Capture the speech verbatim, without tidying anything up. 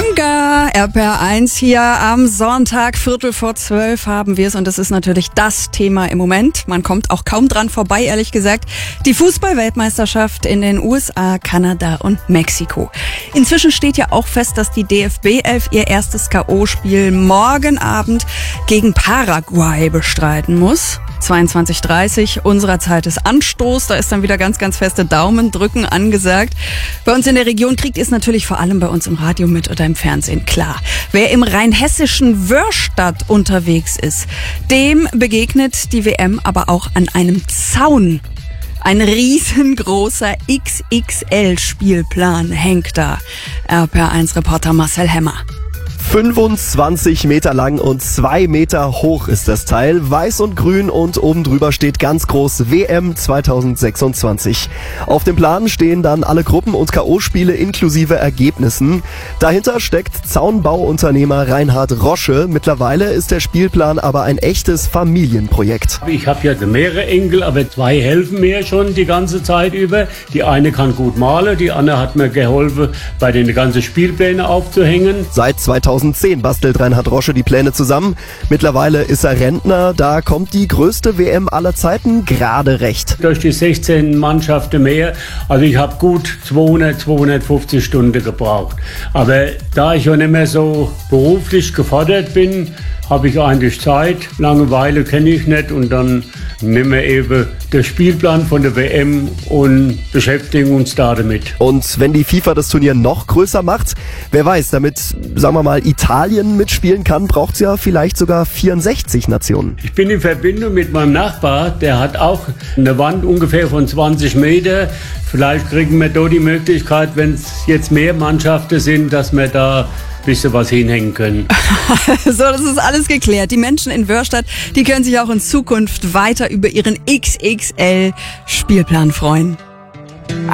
Unga, R P R eins hier am Sonntag, Viertel vor zwölf haben wir es und das ist natürlich das Thema im Moment. Man kommt auch kaum dran vorbei, ehrlich gesagt. Die Fußball-Weltmeisterschaft in den U S A, Kanada und Mexiko. Inzwischen steht ja auch fest, dass die D F B elf ihr erstes K O-Spiel morgen Abend gegen Paraguay bestreiten muss. zweiundzwanzig Uhr dreißig unserer Zeit ist Anstoß. Da ist dann wieder ganz, ganz feste Daumendrücken angesagt. Bei uns in der Region kriegt ihr es natürlich vor allem bei uns im Radio mit oder im Fernsehen, klar. Wer im rheinhessischen Wörstadt unterwegs ist, dem begegnet die W M aber auch an einem Zaun. Ein riesengroßer X X L-Spielplan hängt da. R P R eins Reporter Marcel Hemmer. fünfundzwanzig Meter lang und zwei Meter hoch ist das Teil. Weiß und grün und oben drüber steht ganz groß W M zweitausendsechsundzwanzig. Auf dem Plan stehen dann alle Gruppen- und K O-Spiele inklusive Ergebnissen. Dahinter steckt Zaunbauunternehmer Reinhard Rosche. Mittlerweile ist der Spielplan aber ein echtes Familienprojekt. Ich habe ja mehrere Enkel, aber zwei helfen mir schon die ganze Zeit über. Die eine kann gut malen, die andere hat mir geholfen, bei den ganzen Spielplänen aufzuhängen. Seit zweitausendzehn bastelt Reinhard Rosche die Pläne zusammen. Mittlerweile ist er Rentner, da kommt die größte W M aller Zeiten gerade recht. Durch die sechzehn Mannschaften mehr, also ich habe gut zweihundert, zweihundertfünfzig Stunden gebraucht. Aber da ich ja nicht mehr so beruflich gefordert bin, habe ich eigentlich Zeit. Langeweile kenne ich nicht und dann nehmen wir eben den Spielplan von der W M und beschäftigen uns da damit. Und wenn die FIFA das Turnier noch größer macht, wer weiß, damit, sagen wir mal, Italien mitspielen kann, braucht es ja vielleicht sogar vierundsechzig Nationen. Ich bin in Verbindung mit meinem Nachbar, der hat auch eine Wand ungefähr von zwanzig Meter. Vielleicht kriegen wir da die Möglichkeit, wenn es jetzt mehr Mannschaften sind, dass wir da bisschen was hinhängen können. So, das ist alles geklärt. Die Menschen in Wörstadt, die können sich auch in Zukunft weiter über ihren X X L-Spielplan freuen.